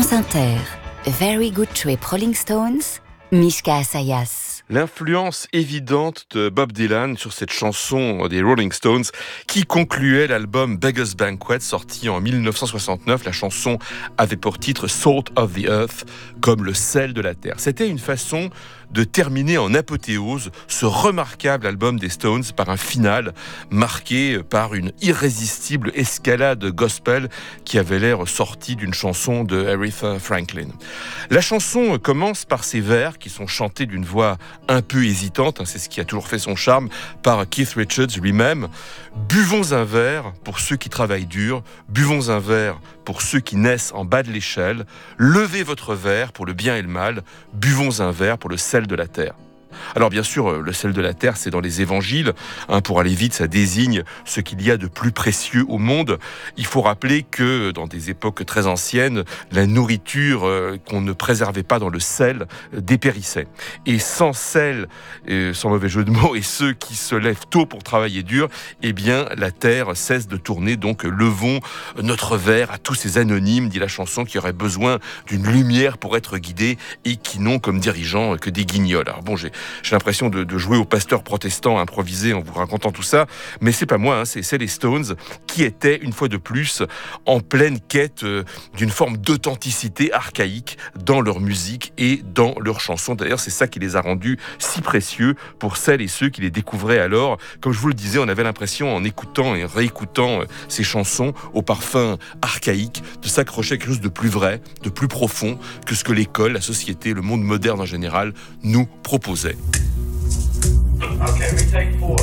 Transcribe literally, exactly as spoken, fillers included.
France Inter, Very Good Trip Rolling Stones, Mishka Assayas. L'influence évidente de Bob Dylan sur cette chanson des Rolling Stones qui concluait l'album Beggar's Banquet sorti en dix-neuf cent soixante-neuf. La chanson avait pour titre Salt of the Earth, comme le sel de la terre. C'était une façon de terminer en apothéose ce remarquable album des Stones par un final marqué par une irrésistible escalade gospel qui avait l'air sortie d'une chanson de Aretha Franklin. La chanson commence par ces vers qui sont chantés d'une voix un peu hésitante, hein, c'est ce qui a toujours fait son charme, par Keith Richards lui-même. Buvons un verre pour ceux qui travaillent dur, buvons un verre pour ceux qui naissent en bas de l'échelle, levez votre verre pour le bien et le mal, buvons un verre pour le sel de la terre. Alors bien sûr, le sel de la terre, c'est dans les évangiles. Hein, pour aller vite, ça désigne ce qu'il y a de plus précieux au monde. Il faut rappeler que dans des époques très anciennes, la nourriture euh, qu'on ne préservait pas dans le sel euh, dépérissait. Et sans sel, euh, sans mauvais jeu de mots, et ceux qui se lèvent tôt pour travailler dur, eh bien la terre cesse de tourner. Donc levons notre verre à tous ces anonymes, dit la chanson, qui auraient besoin d'une lumière pour être guidés et qui n'ont comme dirigeants que des guignols. Alors bon, j'ai J'ai l'impression de, de jouer au pasteur protestant improvisé en vous racontant tout ça, mais c'est pas moi, hein, c'est, c'est les Stones qui étaient, une fois de plus, en pleine quête euh, d'une forme d'authenticité archaïque dans leur musique et dans leurs chansons. D'ailleurs, c'est ça qui les a rendus si précieux pour celles et ceux qui les découvraient alors. Comme je vous le disais, on avait l'impression, en écoutant et réécoutant euh, ces chansons au parfum archaïque, de s'accrocher à quelque chose de plus vrai, de plus profond que ce que l'école, la société, le monde moderne en général nous proposait. Okay, we take four.